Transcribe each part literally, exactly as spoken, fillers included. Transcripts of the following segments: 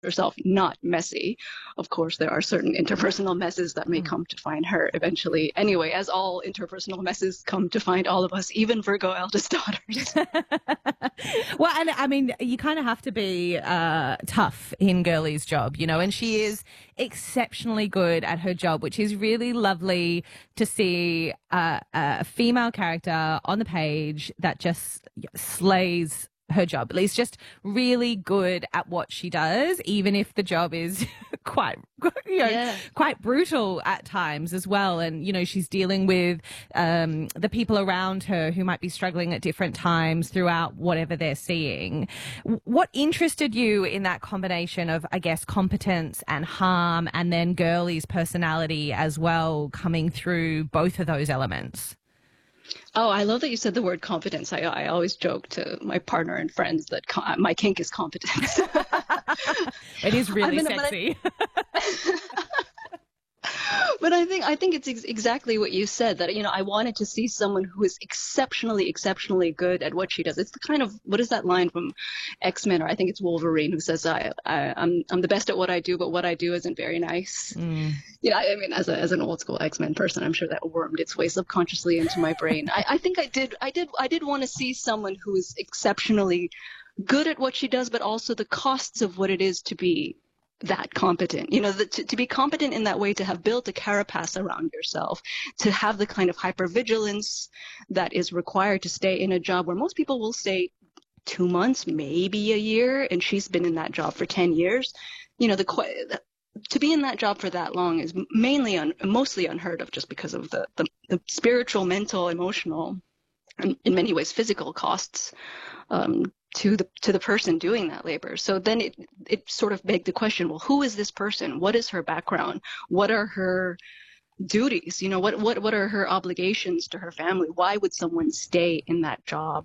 herself not messy. Of course, there are certain interpersonal messes that may Mm. come to find her eventually. Anyway, as all interpersonal messes come to find all of us, even Virgo eldest daughters. Well, and I mean, you kind of have to be uh, tough in Girlie's job, you know, and she is exceptionally good at her job, which is really lovely to see uh, a female character on the page that just slays her job. At least just really good at what she does, even if the job is quite, you know, Yeah. quite brutal at times as well. And, you know, she's dealing with um, the people around her who might be struggling at different times throughout whatever they're seeing. What interested you in that combination of, I guess, competence and harm, and then Girlie's personality as well coming through both of those elements? Oh, I love that you said the word competence. I, I always joke to my partner and friends that co- my kink is competence. It is really I mean, sexy. But I, but I think I think it's ex- exactly what you said, that, you know, I wanted to see someone who is exceptionally, exceptionally good at what she does. It's the kind of, what is that line from X-Men, or I think it's Wolverine, who says, I, I, I'm I'm the best at what I do, but what I do isn't very nice. Mm. You know, I mean, as a as an old school X-Men person, I'm sure that wormed its way subconsciously into my brain. I, I think I did I did I did want to see someone who is exceptionally good at what she does, but also the costs of what it is to be that competent. You know, the, to, to be competent in that way, to have built a carapace around yourself, to have the kind of hypervigilance that is required to stay in a job where most people will stay two months, maybe a year, and she's been in that job for ten years. You know, the to be in that job for that long is mainly, un, mostly unheard of, just because of the, the, the spiritual, mental, emotional, and in many ways physical costs um, to the to the person doing that labor. So then it it sort of begged the question, well, who is this person? What is her background? What are her duties? You know, what what what are her obligations to her family? Why would someone stay in that job?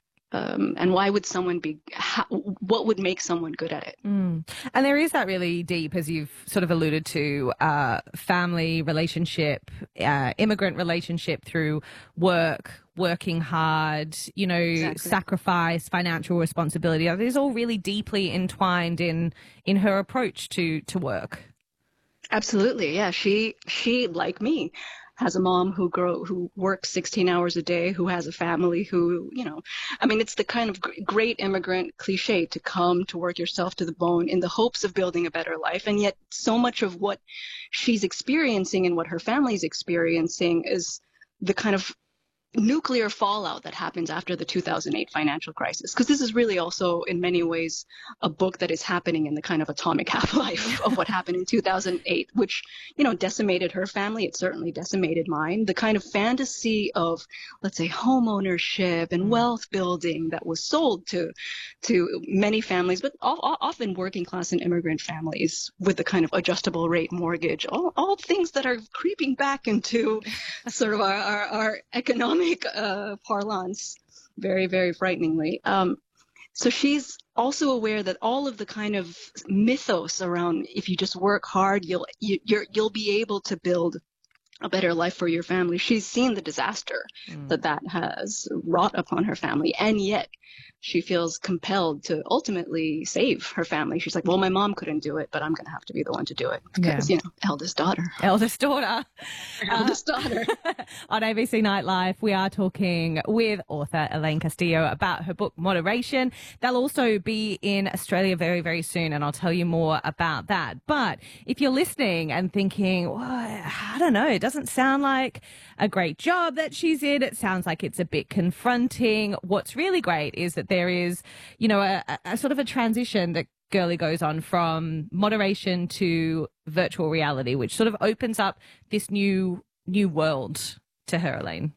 Um, and why would someone be, how, what would make someone good at it? Mm. And there is that really deep, as you've sort of alluded to, uh, family relationship, uh, immigrant relationship through work, working hard, you know, Exactly. sacrifice, financial responsibility. That is all really deeply entwined in, in her approach to, to work. Absolutely. Yeah. She, she, like me, has a mom who grow, who works sixteen hours a day, who has a family, who, you know, I mean, it's the kind of great immigrant cliche to come to work yourself to the bone in the hopes of building a better life. And yet so much of what she's experiencing and what her family's experiencing is the kind of nuclear fallout that happens after the two thousand eight financial crisis. Because this is really also, in many ways, a book that is happening in the kind of atomic half-life of what happened in two thousand eight, which, you know, decimated her family. It certainly decimated mine. The kind of fantasy of, let's say, home ownership and wealth building that was sold to to many families, but all, often working class and immigrant families, with the kind of adjustable rate mortgage, all, all things that are creeping back into sort of our, our, our economic Uh, parlance, very, very frighteningly. Um, so she's also aware that all of the kind of mythos around, if you just work hard, you'll you, you're, you'll be able to build a better life for your family. She's seen the disaster mm. that that has wrought upon her family, and yet she feels compelled to ultimately save her family. She's like, well, my mom couldn't do it, but I'm going to have to be the one to do it because, yeah. you know, eldest daughter. Eldest daughter. Eldest uh, daughter. On A B C Nightlife, we are talking with author Elaine Castillo about her book, Moderation. They'll also be in Australia very, very soon, and I'll tell you more about that. But if you're listening and thinking, well, I don't know, it doesn't sound like a great job that she's in. It sounds like it's a bit confronting. What's really great is that there is, you know, a, a sort of a transition that Girlie goes on from moderation to virtual reality, which sort of opens up this new new world to her, Elaine.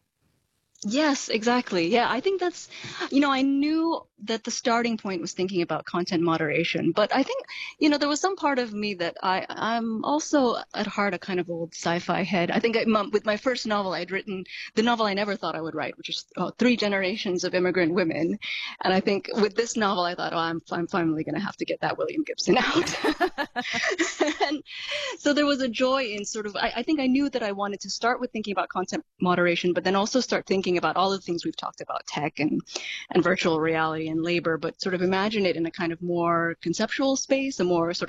Yes, exactly. Yeah, I think that's, you know, I knew that the starting point was thinking about content moderation, but I think, you know, there was some part of me that I, I'm also at heart a kind of old sci-fi head. I think I, with my first novel, I'd written the novel I never thought I would write, which is uh, Three Generations of Immigrant Women. And I think with this novel, I thought, oh, I'm, I'm finally going to have to get that William Gibson out. And so there was a joy in sort of, I, I think I knew that I wanted to start with thinking about content moderation, but then also start thinking about all the things we've talked about, tech and, and virtual reality and labor, but sort of imagine it in a kind of more conceptual space, a more sort